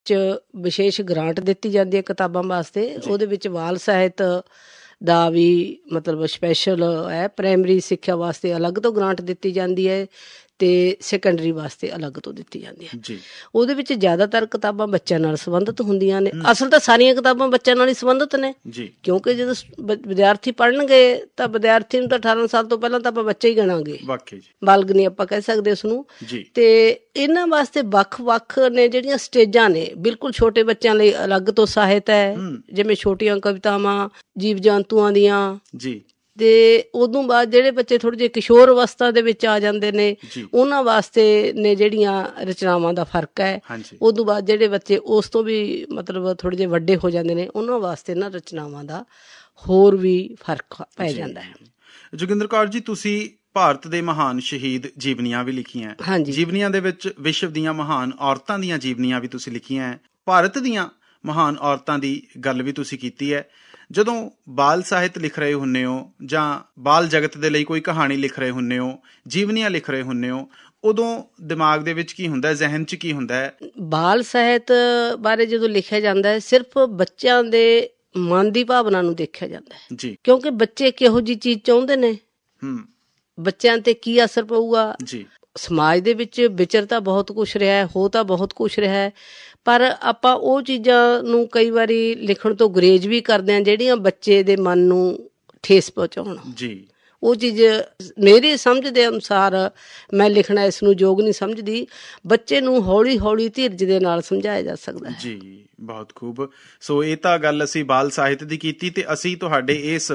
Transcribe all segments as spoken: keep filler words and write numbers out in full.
'ਚ ਵਿਸ਼ੇਸ਼ ਗ੍ਰਾਂਟ ਦਿੱਤੀ ਜਾਂਦੀ ਹੈ ਕਿਤਾਬਾਂ ਵਾਸਤੇ। ਉਹਦੇ ਵਿੱਚ ਬਾਲ ਸਾਹਿਤ ਦਾ ਵੀ ਮਤਲਬ ਸਪੈਸ਼ਲ ਹੈ। ਪ੍ਰਾਇਮਰੀ ਸਿੱਖਿਆ ਵਾਸਤੇ ਅਲੱਗ ਤੋਂ ਗ੍ਰਾਂਟ ਦਿੱਤੀ ਜਾਂਦੀ ਹੈ ਅਤੇ ਸੈਕੰਡਰੀ ਵਾਸਤੇ ਅਲੱਗ ਤੋਂ ਦਿੱਤੀ ਜਾਂਦੀ ਹੈ। ਜੀ ਉਹਦੇ ਵਿੱਚ ਜ਼ਿਆਦਾਤਰ ਕਿਤਾਬਾਂ ਬੱਚਿਆਂ ਨਾਲ ਸੰਬੰਧਿਤ ਹੁੰਦੀਆਂ ਨੇ। ਅਸਲ ਤਾਂ ਸਾਰੀਆਂ ਕਿਤਾਬਾਂ ਬੱਚਿਆਂ ਨਾਲ ਹੀ ਸੰਬੰਧਿਤ ਨੇ, ਜੀ ਕਿਉਂਕਿ ਜਦੋਂ ਬ- ਵਿਦਿਆਰਥੀ ਪੜ੍ਹਨਗੇ ਤਾਂ ਵਿਦਿਆਰਥੀ ਨੂੰ ਤਾਂ ਅਠਾਰਾਂ ਸਾਲ ਤੋਂ ਪਹਿਲਾਂ ਤਾਂ ਆਪਾਂ ਬੱਚਾ ਹੀ ਗਣਾਂਗੇ, ਵਾਕਈ ਜੀ। ਬਾਲਗ ਨਹੀਂ ਆਪਾਂ ਕਹਿ ਸਕਦੇ ਉਸਨੂੰ। ਜੀ ਤੇ ਇਹਨਾਂ ਵਾਸਤੇ ਵੱਖ-ਵੱਖ ਨੇ ਜਿਹੜੀਆਂ ਸਟੇਜਾਂ ਨੇ। ਬਿਲਕੁਲ ਛੋਟੇ ਬੱਚਿਆਂ ਲਈ ਅਲੱਗ ਤੋਂ ਸਾਹਿਤ ਹੈ, ਹੂੰ। ਜਿਵੇਂ ਛੋਟੀਆਂ ਕਵਿਤਾਵਾਂ, ਜੀਵ ਜੰਤੂਆਂ ਦੀਆਂ। ਜੀ ਤੇ ਉਦੋਂ ਬਾਅਦ ਜਿਹੜੇ ਬੱਚੇ ਥੋੜ੍ਹੇ ਜਿਹੇ ਕਿਸ਼ੋਰ ਅਵਸਥਾ ਦੇ ਵਿੱਚ ਆ ਜਾਂਦੇ ਨੇ, ਜੀ ਉਹਨਾਂ ਵਾਸਤੇ ਨੇ ਜਿਹੜੀਆਂ ਰਚਨਾਵਾਂ ਦਾ ਫਰਕ ਹੈ। ਹਾਂਜੀ ਉਦੋਂ ਬਾਅਦ ਜਿਹੜੇ ਬੱਚੇ ਉਸ ਤੋਂ ਵੀ ਮਤਲਬ ਥੋੜ੍ਹੇ ਜਿਹੇ ਵੱਡੇ ਹੋ ਜਾਂਦੇ ਨੇ, ਉਹਨਾਂ ਵਾਸਤੇ ਨਾ ਰਚਨਾਵਾਂ ਦਾ ਹੋਰ ਵੀ ਫਰਕ ਪੈ ਜੀ। ਜਾਂਦਾ ਹੈ। ਜੋਗਿੰਦਰ ਕੌਰ ਜੀ, ਤੁਸੀਂ ਭਾਰਤ ਦੇ ਮਹਾਨ ਸ਼ਹੀਦ ਜੀਵਨੀਆਂ ਵੀ ਲਿਖੀਆਂ। ਹਾਂਜੀ। ਜੀਵਨੀਆਂ ਦੇ ਵਿੱਚ ਵਿਸ਼ਵ ਦੀਆਂ ਮਹਾਨ ਔਰਤਾਂ ਦੀਆਂ ਜੀਵਨੀਆਂ ਵੀ ਤੁਸੀਂ ਲਿਖੀਆਂ ਹੈ। ਭਾਰਤ ਦੀਆਂ ਮਹਾਨ ਔਰਤਾਂ ਦੀ ਗੱਲ ਵੀ ਤੁਸੀਂ ਕੀਤੀ ਹੈ। ਜਦੋਂ ਬਾਲ ਸਾਹਿਤ ਲਿਖ ਰਹੇ ਹੁੰਦੇ ਹੋ ਜਾਂ ਬਾਲ ਜਗਤ ਦੇ ਲਈ ਕੋਈ ਕਹਾਣੀ ਲਿਖ ਰਹੇ ਹੁੰਦੇ ਹੋ, ਜੀਵਨੀਆਂ ਲਿਖ ਰਹੇ ਹੁੰਦੇ ਹੋ, ਉਦੋਂ ਦਿਮਾਗ ਦੇ ਵਿੱਚ ਕੀ ਹੁੰਦਾ, ਜ਼ਿਹਨ 'ਚ ਕੀ ਹੁੰਦਾ ਹੈ? ਬਾਲ ਸਾਹਿਤ ਬਾਰੇ ਜਦੋਂ ਲਿਖਿਆ ਜਾਂਦਾ ਹੈ, ਸਿਰਫ ਬੱਚਿਆਂ ਦੇ ਮਨ ਦੀ ਭਾਵਨਾ ਨੂੰ ਦੇਖਿਆ ਜਾਂਦਾ ਹੈ। ਜੀ ਕਿਉਂਕਿ ਬੱਚੇ ਕਿਹੋ ਜਿਹੀ ਚੀਜ਼ ਚਾਹੁੰਦੇ ਨੇ, ਹੂੰ ਬੱਚਿਆਂ ਤੇ ਕੀ ਅਸਰ ਪਊਗਾ। ਜੀ ਸਮਾਜ ਦੇ ਵਿੱਚ ਵਿਚਰ ਤਾਂ ਬਹੁਤ ਕੁਛ ਰਿਹਾ ਹੈ, ਹੋ ਤਾਂ ਬਹੁਤ ਕੁਛ ਰਿਹਾ ਹੈ, ਪਰ ਆਪਾਂ ਉਹ ਚੀਜ਼ਾਂ ਨੂੰ ਕਈ ਵਾਰੀ ਲਿਖਣ ਤੋਂ ਗੁਰੇਜ਼ ਵੀ ਕਰਦੇ ਹਾਂ ਜਿਹੜੀਆਂ ਬੱਚੇ ਦੇ ਮਨ ਨੂੰ ਠੇਸ ਪਹੁੰਚਾਉਣ। ਜੀ ਉਹ ਚੀਜ਼ ਮੇਰੀ ਸਮਝ ਦੇ ਅਨੁਸਾਰ ਮੈਂ ਲਿਖਣਾ ਇਸ ਨੂੰ ਯੋਗ ਨਹੀਂ ਸਮਝਦੀ। ਬੱਚੇ ਨੂੰ ਹੌਲੀ ਹੌਲੀ ਧੀਰਜ ਦੇ ਨਾਲ ਸਮਝਾਇਆ ਜਾ ਸਕਦਾ ਹੈ। ਜੀ ਬਹੁਤ ਖੂਬ। ਸੋ ਇਹ ਤਾਂ ਗੱਲ ਅਸੀਂ ਬਾਲ ਸਾਹਿਤ ਦੀ ਕੀਤੀ, ਤੇ ਅਸੀਂ ਤੁਹਾਡੇ ਇਸ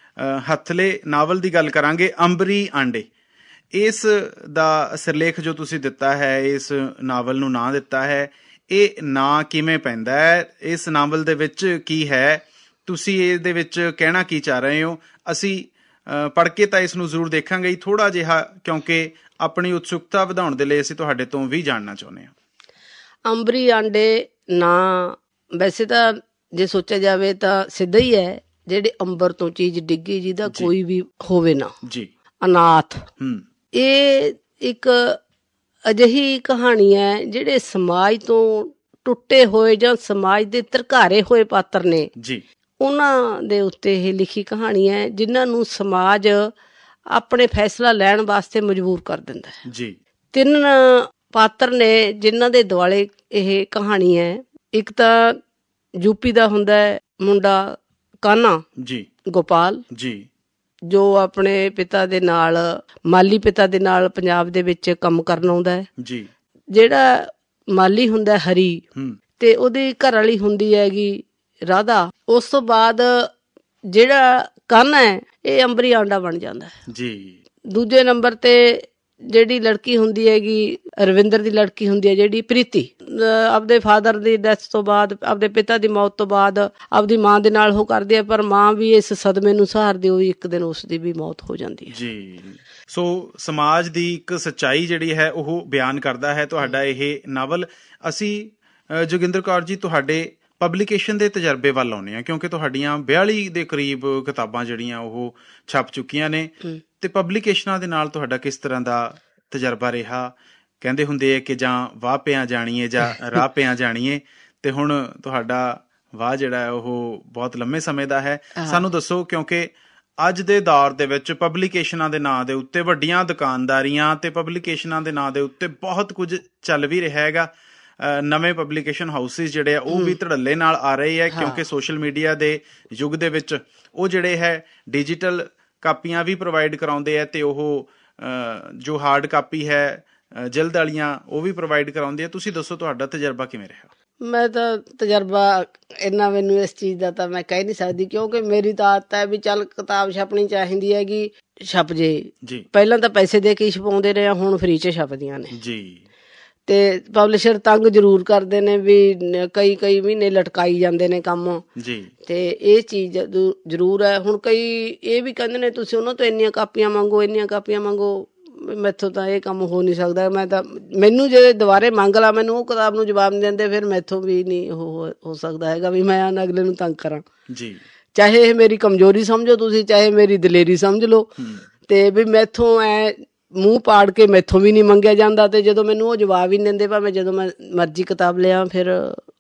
ਹੱਥਲੇ ਨਾਵਲ ਦੀ ਗੱਲ ਕਰਾਂਗੇ, ਅੰਬਰੀ ਆਂਡੇ। ਇਸ ਦਾ ਸਿਰਲੇਖ ਜੋ ਤੁਸੀਂ ਦਿੱਤਾ ਹੈ, ਇਸ ਨਾਵਲ ਨੂੰ ਨਾਂ ਦਿੱਤਾ ਹੈ, ਇਹ ਨਾਂ ਕਿਵੇਂ ਪੈਂਦਾ ਹੈ? ਇਸ ਨਾਵਲ ਦੇ ਵਿੱਚ ਕੀ ਹੈ? ਤੁਸੀਂ ਇਹਦੇ ਵਿੱਚ ਕਹਿਣਾ ਕੀ ਚਾਹ ਰਹੇ ਹੋ? ਅਸੀਂ ਪੜ੍ਹ ਕੇ ਤਾਂ ਇਸ ਨੂੰ ਜ਼ਰੂਰ ਦੇਖਾਂਗੇ ਹੀ ਥੋੜ੍ਹਾ ਜਿਹਾ, ਕਿਉਂਕਿ ਆਪਣੀ ਉਤਸੁਕਤਾ ਵਧਾਉਣ ਦੇ ਲਈ ਅਸੀਂ ਤੁਹਾਡੇ ਤੋਂ ਵੀ ਜਾਣਨਾ ਚਾਹੁੰਦੇ ਹਾਂ। ਅੰਬਰੀ ਆਂਡੇ ਨਾਂ ਵੈਸੇ ਤਾਂ ਜੇ ਸੋਚਿਆ ਜਾਵੇ ਤਾਂ ਸਿੱਧਾ ਹੀ ਹੈ, ਜਿਹੜੇ ਅੰਬਰ ਤੋਂ ਚੀਜ਼ ਡਿੱਗੀ ਜਿਹਦਾ ਕੋਈ ਵੀ ਹੋਵੇ ਨਾ। ਜੀ ਅਨਾਥ। ਹੂੰ। ਇਹ ਇੱਕ ਅਜਿਹੀ ਕਹਾਣੀ ਹੈ ਜਿਹੜੇ ਸਮਾਜ ਤੋਂ ਟੁੱਟੇ ਹੋਏ ਜਾਂ ਸਮਾਜ ਦੇ ਧਰਕਾਰੇ ਹੋਏ ਪਾਤਰ ਨੇ, ਜੀ ਉਹਨਾਂ ਦੇ ਉੱਤੇ ਇਹ ਲਿਖੀ ਕਹਾਣੀ ਹੈ, ਜਿਨ੍ਹਾਂ ਨੂੰ ਸਮਾਜ ਆਪਣੇ ਫੈਸਲਾ ਲੈਣ ਵਾਸਤੇ ਮਜਬੂਰ ਕਰ ਦਿੰਦਾ ਹੈ। ਜੀ ਤਿੰਨ ਪਾਤਰ ਨੇ ਜਿਨ੍ਹਾਂ ਦੇ ਦੁਆਲੇ ਇਹ ਕਹਾਣੀ ਹੈ। ਇੱਕ ਤਾਂ ਯੂਪੀ ਦਾ ਹੁੰਦਾ ਹੈ ਮੁੰਡਾ ਕਾਨਾ, ਜੀ ਗੋਪਾਲ, ਜੀ ਜੋ ਆਪਣੇ ਪਿਤਾ ਦੇ ਨਾਲ, ਮਾਲੀ ਪਿਤਾ ਦੇ ਨਾਲ ਪੰਜਾਬ ਦੇ ਵਿੱਚ ਕੰਮ ਕਰਨ ਆਉਂਦਾ ਹੈ। ਜੀ ਜਿਹੜਾ ਮਾਲੀ ਹੁੰਦਾ ਹਰੀ, ਹੂੰ, ਤੇ ਉਹਦੀ ਘਰ ਵਾਲੀ ਹੁੰਦੀ ਹੈਗੀ ਰਾਧਾ। ਉਸ ਤੋਂ ਬਾਅਦ ਜਿਹੜਾ ਕਾਨਾ ਹੈ ਇਹ ਅੰਬਰੀ ਆਂਡਾ ਬਣ ਜਾਂਦਾ ਹੈ। ਜੀ ਦੂਜੇ ਨੰਬਰ ਤੇ ਜਿਹੜੀ ਲੜਕੀ ਹੁੰਦੀ ਹੈਗੀ, ਰਵਿੰਦਰ ਦੀ ਲੜਕੀ ਹੁੰਦੀ ਹੈ ਜਿਹੜੀ ਪ੍ਰੀਤੀ, ਆਪਦੇ ਫਾਦਰ ਦੀ ਡੈਥ ਤੋਂ ਬਾਅਦ, ਆਪਦੇ ਪਿਤਾ ਦੀ ਮੌਤ ਤੋਂ ਬਾਅਦ ਆਪਦੀ ਮਾਂ ਦੇ ਨਾਲ ਉਹ ਕਰਦੀ ਹੈ, ਪਰ ਮਾਂ ਵੀ ਇਸ ਸਦਮੇ ਨੂੰ ਸਹਾਰਦੀ ਹੋਈ ਇੱਕ ਦਿਨ ਉਸ ਦੀ ਵੀ ਮੌਤ ਹੋ ਜਾਂਦੀ ਹੈ। ਜੀ ਸੋ ਸਮਾਜ ਦੀ ਇੱਕ ਸੱਚਾਈ ਜਿਹੜੀ ਹੈ ਉਹ ਬਿਆਨ ਕਰਦਾ ਹੈ ਤੁਹਾਡਾ ਇਹ ਨਾਵਲ। ਅਸੀਂ ਜੋਗਿੰਦਰ ਕੌਰ ਜੀ ਤੁਹਾਡੇ ਪਬਲੀਕੇਸ਼ਨ ਦੇ ਤਜਰਬੇ ਵੱਲ ਆਉਂਦੇ ਹਾਂ, ਕਿਉਂਕਿ ਤੁਹਾਡੀਆਂ ਬਿਆਲੀ ਦੇ ਕਰੀਬ ਕਿਤਾਬਾਂ ਜਿਹੜੀਆਂ ਉਹ ਛਪ ਚੁੱਕੀਆਂ ਨੇ, ਤੇ ਪਬਲੀਕੇਸ਼ਨਾਂ ਦੇ ਨਾਲ ਤੁਹਾਡਾ ਕਿਸ ਤਰ੍ਹਾਂ ਦਾ ਤਜਰਬਾ ਰਿਹਾ? ਕਹਿੰਦੇ ਹੁੰਦੇ ਆ ਕਿ ਜਾਂ ਵਾਹ ਪਿਆ ਜਾਣੀਏ ਜਾਂ ਰਾਹ ਪਿਆ ਜਾਣੀਏ, ਤੇ ਹੁਣ ਤੁਹਾਡਾ ਵਾਹ ਜਿਹੜਾ ਹੈ ਉਹ ਬਹੁਤ ਲੰਮੇ ਸਮੇਂ ਦਾ ਹੈ। ਸਾਨੂੰ ਦੱਸੋ, ਕਿਉਂਕਿ ਅੱਜ ਦੇ ਦੌਰ ਦੇ ਵਿੱਚ ਪਬਲੀਕੇਸ਼ਨਾਂ ਦੇ ਨਾਂ ਦੇ ਉੱਤੇ ਵੱਡੀਆਂ ਦੁਕਾਨਦਾਰੀਆਂ ਤੇ ਪਬਲੀਕੇਸ਼ਨਾਂ ਦੇ ਨਾਂ ਦੇ ਉੱਤੇ ਬਹੁਤ ਕੁਝ ਚੱਲ ਵੀ ਰਿਹਾ ਹੈਗਾ। ਨਵੇਂ ਪਬਲੀਕੇਸ਼ਨ ਹਾਊਸਿਸ ਜਿਹੜੇ ਆ ਉਹ ਵੀ ਧੜੱਲੇ ਨਾਲ ਆ ਰਹੇ ਹੈ, ਕਿਉਂਕਿ ਸੋਸ਼ਲ ਮੀਡੀਆ ਦੇ ਯੁੱਗ ਦੇ ਵਿੱਚ ਉਹ ਜਿਹੜੇ ਹੈ ਡਿਜੀਟਲ ਕਾਪੀਆਂ ਵੀ ਪ੍ਰੋਵਾਈਡ ਕਰਾਉਂਦੇ ਆ, ਤੇ ਉਹ ਜੋ ਹਾਰਡ ਕਾਪੀ ਹੈ ਜਲਦ ਵਾਲੀਆਂ ਉਹ ਵੀ ਪ੍ਰੋਵਾਈਡ ਕਰਾਉਂਦੇ ਆ। ਤੁਸੀਂ ਦੱਸੋ ਤੁਹਾਡਾ ਤਜਰਬਾ ਕਿਵੇਂ ਰਿਹਾ? ਮੈਂ ਤਾਂ ਤਜਰਬਾ ਇੰਨਾ ਮੈਨੂੰ ਇਸ ਚੀਜ਼ ਦਾ ਤਾਂ ਮੈਂ ਕਹਿ ਨਹੀਂ ਸਕਦੀ, ਕਿਉਂਕਿ ਮੇਰੀ ਤਾਂ ਆਦਤ ਹੈ ਵੀ ਚੱਲ ਕਿਤਾਬ ਛਪਣੀ ਚਾਹੀਦੀ ਹੈਗੀ, ਛਪ ਜੇ। ਜੀ ਪਹਿਲਾਂ ਤਾਂ ਪੈਸੇ ਦੇ ਕੇ ਛਪਾਉਂਦੇ ਰਹੇ, ਹੁਣ ਫਰੀ 'ਚ ਛਪਦੀਆਂ ਨੇ। ਜੀ ਤੇ ਪਬਲਿਸ਼ਰ ਤੰਗ ਜ਼ਰੂਰ ਕਰਦੇ ਨੇ ਵੀ ਕਈ ਕਈ ਮਹੀਨੇ ਲਟਕਾਈ ਜਾਂਦੇ ਨੇ ਕੰਮ। ਜੀ ਤੇ ਇਹ ਚੀਜ਼ ਜ਼ਰੂਰ ਹੈ। ਹੁਣ ਕਈ ਇਹ ਵੀ ਕਹਿੰਦੇ ਨੇ ਤੁਸੀਂ ਉਹਨਾਂ ਤੋਂ ਇੰਨੀਆਂ ਕਾਪੀਆਂ ਮੰਗੋ, ਇੰਨੀਆਂ ਕਾਪੀਆਂ ਮੰਗੋ। ਮੈਥੋਂ ਤਾਂ ਇਹ ਕੰਮ ਹੋ ਨਹੀਂ ਸਕਦਾ। ਮੈਂ ਤਾਂ ਮੈਨੂੰ ਜੇ ਦੁਬਾਰੇ ਮੰਗ ਲਾ, ਮੈਨੂੰ ਉਹ ਕਿਤਾਬ ਨੂੰ ਜਵਾਬ ਨਹੀਂ ਦਿੰਦੇ, ਫਿਰ ਮੈਥੋਂ ਵੀ ਨਹੀਂ ਉਹ ਹੋ ਸਕਦਾ ਹੈਗਾ ਵੀ ਮੈਂ ਅਗਲੇ ਨੂੰ ਤੰਗ ਕਰਾਂ। ਜੀ ਚਾਹੇ ਇਹ ਮੇਰੀ ਕਮਜ਼ੋਰੀ ਸਮਝੋ ਤੁਸੀਂ, ਚਾਹੇ ਮੇਰੀ ਦਲੇਰੀ ਸਮਝ ਲਓ, ਤੇ ਵੀ ਮੈਥੋਂ ਐ ਮੂੰਹ ਪਾੜ ਕੇ ਮੈਥੋਂ ਵੀ ਨਹੀਂ ਮੰਗਿਆ ਜਾਂਦਾ। ਤੇ ਜਦੋਂ ਮੈਨੂੰ ਉਹ ਜਵਾਬ ਹੀ ਨਹੀਂ ਦਿੰਦੇ, ਭਾਵੇਂ ਜਦੋਂ ਮੈਂ ਮਰਜ਼ੀ ਕਿਤਾਬ ਲਿਆ, ਫਿਰ